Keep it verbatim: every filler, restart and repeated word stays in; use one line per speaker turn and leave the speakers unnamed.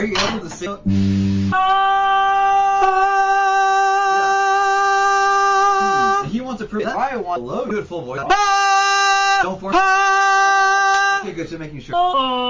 Are you able to sing? Yeah. He wants to prove that I want a low, good full voice. Don't force. Okay, good. So making sure.